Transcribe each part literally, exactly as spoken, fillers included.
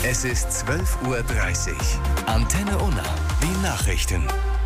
Es ist zwölf Uhr dreißig. Antenne Unna, die Nachrichten.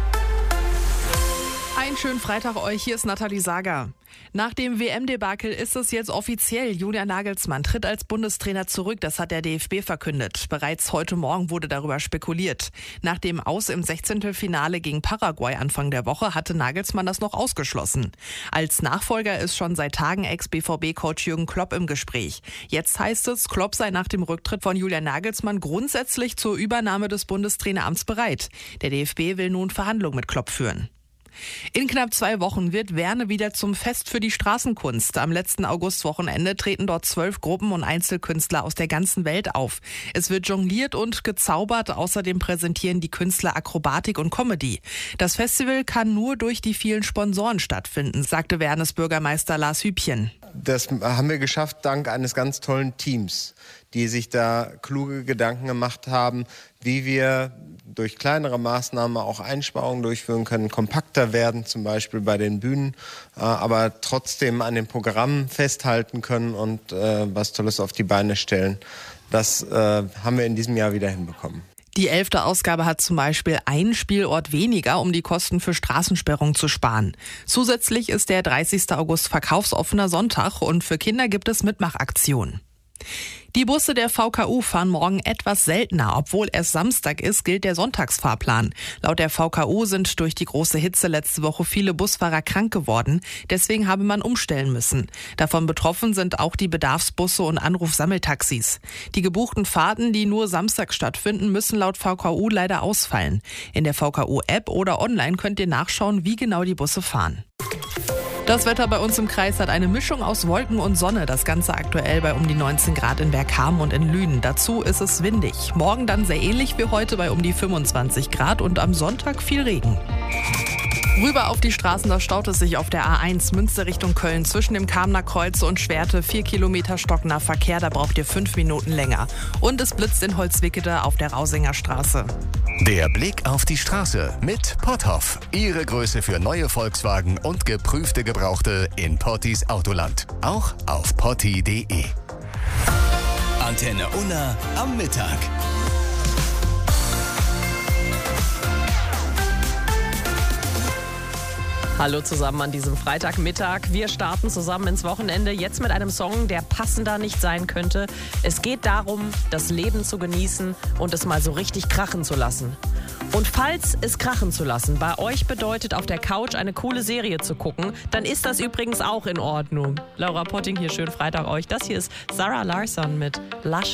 Einen schönen Freitag euch, hier ist Nathalie Sager. Nach dem W M-Debakel ist es jetzt offiziell. Julian Nagelsmann tritt als Bundestrainer zurück, das hat der D F B verkündet. Bereits heute Morgen wurde darüber spekuliert. Nach dem Aus im Sechzehntelfinale gegen Paraguay Anfang der Woche hatte Nagelsmann das noch ausgeschlossen. Als Nachfolger ist schon seit Tagen Ex-B V B-Coach Jürgen Klopp im Gespräch. Jetzt heißt es, Klopp sei nach dem Rücktritt von Julian Nagelsmann grundsätzlich zur Übernahme des Bundestraineramts bereit. Der D F B will nun Verhandlungen mit Klopp führen. In knapp zwei Wochen wird Werne wieder zum Fest für die Straßenkunst. Am letzten Augustwochenende treten dort zwölf Gruppen und Einzelkünstler aus der ganzen Welt auf. Es wird jongliert und gezaubert. Außerdem präsentieren die Künstler Akrobatik und Comedy. Das Festival kann nur durch die vielen Sponsoren stattfinden, sagte Wernes Bürgermeister Lars Hübchen. Das haben wir geschafft dank eines ganz tollen Teams, die sich da kluge Gedanken gemacht haben, wie wir durch kleinere Maßnahmen auch Einsparungen durchführen können, kompakter werden, zum Beispiel bei den Bühnen, aber trotzdem an den Programmen festhalten können und äh, was Tolles auf die Beine stellen. Das äh, haben wir in diesem Jahr wieder hinbekommen. Die elfte Ausgabe hat zum Beispiel einen Spielort weniger, um die Kosten für Straßensperrung zu sparen. Zusätzlich ist der dreißigster August verkaufsoffener Sonntag und für Kinder gibt es Mitmachaktionen. Die Busse der V K U fahren morgen etwas seltener. Obwohl es Samstag ist, gilt der Sonntagsfahrplan. Laut der V K U sind durch die große Hitze letzte Woche viele Busfahrer krank geworden. Deswegen habe man umstellen müssen. Davon betroffen sind auch die Bedarfsbusse und Anrufsammeltaxis. Die gebuchten Fahrten, die nur Samstag stattfinden, müssen laut V K U leider ausfallen. In der V K U-App oder online könnt ihr nachschauen, wie genau die Busse fahren. Das Wetter bei uns im Kreis hat eine Mischung aus Wolken und Sonne. Das Ganze aktuell bei um die neunzehn Grad in Bergkamen und in Lünen. Dazu ist es windig. Morgen dann sehr ähnlich wie heute bei um die fünfundzwanzig Grad und am Sonntag viel Regen. Rüber auf die Straßen, da staut es sich auf der A eins Münster Richtung Köln zwischen dem Kamener Kreuz und Schwerte. Vier Kilometer stockender Verkehr, da braucht ihr fünf Minuten länger. Und es blitzt in Holzwickede auf der Rausinger Straße. Der Blick auf die Straße mit Potthoff. Ihre Größe für neue Volkswagen und geprüfte Gebrauchte in Pottis Autoland. Auch auf potti punkt de. Antenne Unna am Mittag. Hallo zusammen an diesem Freitagmittag. Wir starten zusammen ins Wochenende, jetzt mit einem Song, der passender nicht sein könnte. Es geht darum, das Leben zu genießen und es mal so richtig krachen zu lassen. Und falls es krachen zu lassen bei euch bedeutet, auf der Couch eine coole Serie zu gucken, dann ist das übrigens auch in Ordnung. Laura Potting hier, schönen Freitag euch. Das hier ist Zara Larsson mit Lush.